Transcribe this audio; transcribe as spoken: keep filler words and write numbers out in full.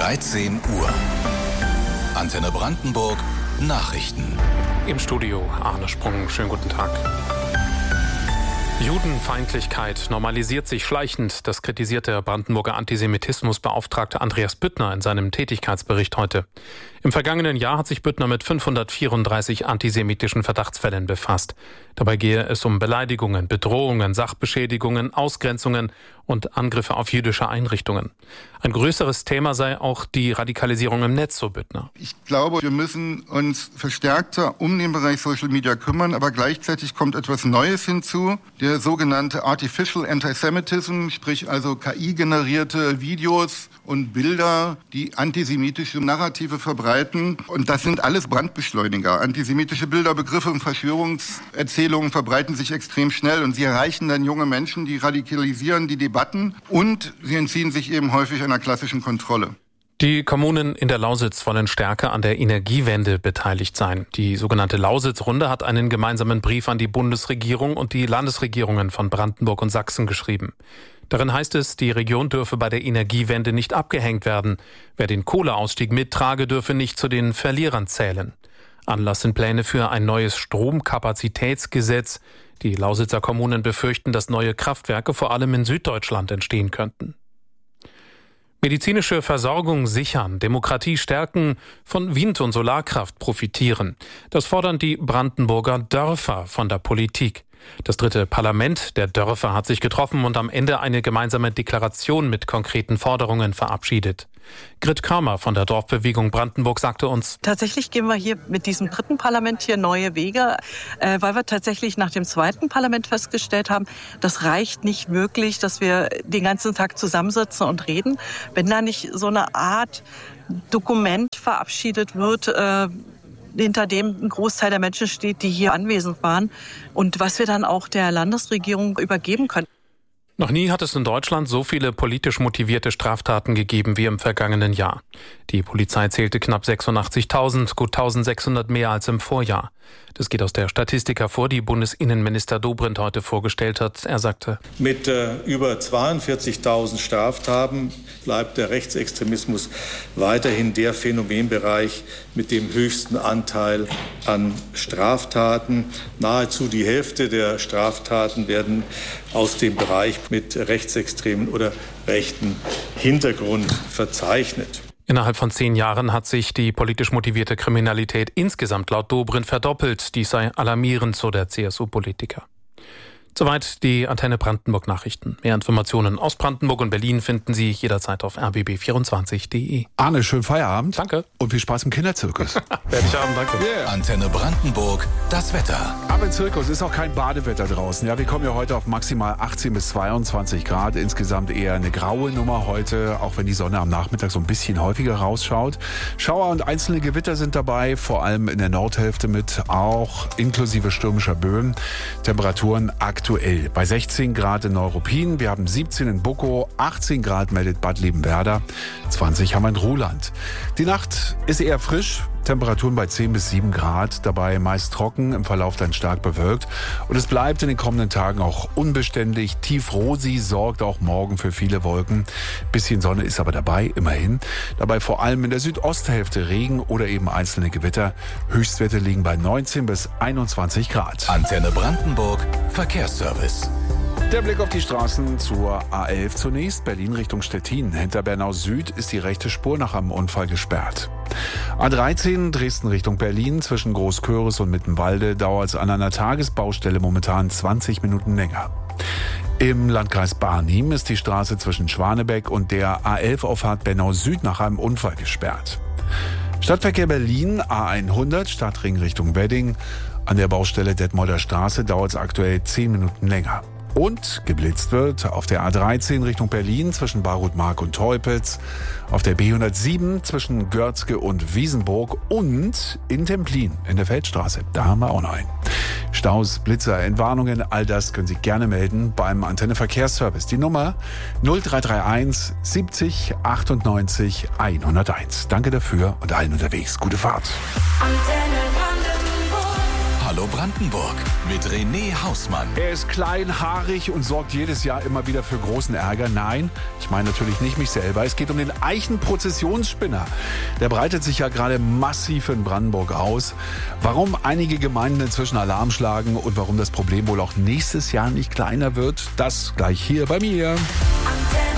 dreizehn Uhr. Antenne Brandenburg Nachrichten. Im Studio Arne Sprung. Schönen guten Tag. Judenfeindlichkeit normalisiert sich schleichend. Das kritisiert der Brandenburger Antisemitismusbeauftragte Andreas Büttner in seinem Tätigkeitsbericht heute. Im vergangenen Jahr hat sich Büttner mit fünfhundertvierunddreißig antisemitischen Verdachtsfällen befasst. Dabei gehe es um Beleidigungen, Bedrohungen, Sachbeschädigungen, Ausgrenzungen und Angriffe auf jüdische Einrichtungen. Ein größeres Thema sei auch die Radikalisierung im Netz, so Büttner. Ich glaube, wir müssen uns verstärkter um den Bereich Social Media kümmern, aber gleichzeitig kommt etwas Neues hinzu, der sogenannte Artificial Antisemitism, sprich also K I-generierte Videos und Bilder, die antisemitische Narrative verbreiten. Und das sind alles Brandbeschleuniger. Antisemitische Bilder, Begriffe und Verschwörungserzählungen verbreiten sich extrem schnell und sie erreichen dann junge Menschen, die radikalisieren die Debatten und sie entziehen sich eben häufig einer klassischen Kontrolle. Die Kommunen in der Lausitz wollen stärker an der Energiewende beteiligt sein. Die sogenannte Lausitz-Runde hat einen gemeinsamen Brief an die Bundesregierung und die Landesregierungen von Brandenburg und Sachsen geschrieben. Darin heißt es, die Region dürfe bei der Energiewende nicht abgehängt werden. Wer den Kohleausstieg mittrage, dürfe nicht zu den Verlierern zählen. Anlass sind Pläne für ein neues Stromkapazitätsgesetz. Die Lausitzer Kommunen befürchten, dass neue Kraftwerke vor allem in Süddeutschland entstehen könnten. Medizinische Versorgung sichern, Demokratie stärken, von Wind- und Solarkraft profitieren. Das fordern die Brandenburger Dörfer von der Politik. Das dritte Parlament der Dörfer hat sich getroffen und am Ende eine gemeinsame Deklaration mit konkreten Forderungen verabschiedet. Grit Kramer von der Dorfbewegung Brandenburg sagte uns: Tatsächlich gehen wir hier mit diesem dritten Parlament hier neue Wege, äh, weil wir tatsächlich nach dem zweiten Parlament festgestellt haben, das reicht nicht wirklich, dass wir den ganzen Tag zusammensitzen und reden. Wenn da nicht so eine Art Dokument verabschiedet wird, äh, hinter dem ein Großteil der Menschen steht, die hier anwesend waren und was wir dann auch der Landesregierung übergeben können. Noch nie hat es in Deutschland so viele politisch motivierte Straftaten gegeben wie im vergangenen Jahr. Die Polizei zählte knapp sechsundachtzigtausend, gut eintausendsechshundert mehr als im Vorjahr. Das geht aus der Statistik hervor, die Bundesinnenminister Dobrindt heute vorgestellt hat. Er sagte: Mit äh, über zweiundvierzigtausend Straftaten bleibt der Rechtsextremismus weiterhin der Phänomenbereich mit dem höchsten Anteil an Straftaten. Nahezu die Hälfte der Straftaten werden aus dem Bereich mit rechtsextremen oder rechten Hintergrund verzeichnet. Innerhalb von zehn Jahren hat sich die politisch motivierte Kriminalität insgesamt laut Dobrindt verdoppelt. Dies sei alarmierend, so der C S U-Politiker. Soweit die Antenne Brandenburg Nachrichten. Mehr Informationen aus Brandenburg und Berlin finden Sie jederzeit auf r b b vierundzwanzig punkt d e. Arne, schönen Feierabend. Danke. Und viel Spaß im Kinderzirkus. Werde ich haben, danke. Yeah. Antenne Brandenburg, das Wetter. Aber im Zirkus ist auch kein Badewetter draußen. Ja, wir kommen ja heute auf maximal achtzehn bis zweiundzwanzig Grad. Insgesamt eher eine graue Nummer heute, auch wenn die Sonne am Nachmittag so ein bisschen häufiger rausschaut. Schauer und einzelne Gewitter sind dabei, vor allem in der Nordhälfte mit, auch inklusive stürmischer Böen. Temperaturen aktuell Aktuell bei sechzehn Grad in Neuruppin, wir haben siebzehn in Buckow, achtzehn Grad meldet Bad Liebenwerda, zwanzig haben wir in Ruhland. Die Nacht ist eher frisch, Temperaturen bei zehn bis sieben Grad, dabei meist trocken, im Verlauf dann stark bewölkt. Und es bleibt in den kommenden Tagen auch unbeständig. Tiefrosi sorgt auch morgen für viele Wolken. Bisschen Sonne ist aber dabei, immerhin. Dabei vor allem in der Südosthälfte Regen oder eben einzelne Gewitter. Höchstwerte liegen bei neunzehn bis einundzwanzig Grad. Antenne Brandenburg, Verkehrsservice. Der Blick auf die Straßen zur A elf zunächst. Berlin Richtung Stettin. Hinter Bernau Süd ist die rechte Spur nach einem Unfall gesperrt. A dreizehn Dresden Richtung Berlin. Zwischen Großköris und Mittenwalde dauert es an einer Tagesbaustelle momentan zwanzig Minuten länger. Im Landkreis Barnim ist die Straße zwischen Schwanebeck und der A elf Auffahrt Bernau Süd nach einem Unfall gesperrt. Stadtverkehr Berlin A hundert Stadtring Richtung Wedding. An der Baustelle Detmolder Straße dauert es aktuell zehn Minuten länger. Und geblitzt wird auf der A dreizehn Richtung Berlin zwischen Barutmark und Teupitz, auf der B hundertsieben zwischen Görzge und Wiesenburg und in Templin in der Feldstraße. Da haben wir auch noch einen. Staus, Blitzer, Entwarnungen, all das können Sie gerne melden beim Antenne Verkehrsservice. Die Nummer null drei drei eins siebzig achtundneunzig hunderteins. Danke dafür und allen unterwegs. Gute Fahrt. Antenne Brandenburg. Hallo Brandenburg mit René Hausmann. Er ist klein, haarig und sorgt jedes Jahr immer wieder für großen Ärger. Nein, ich meine natürlich nicht mich selber. Es geht um den Eichenprozessionsspinner. Der breitet sich ja gerade massiv in Brandenburg aus. Warum einige Gemeinden inzwischen Alarm schlagen und warum das Problem wohl auch nächstes Jahr nicht kleiner wird, das gleich hier bei mir.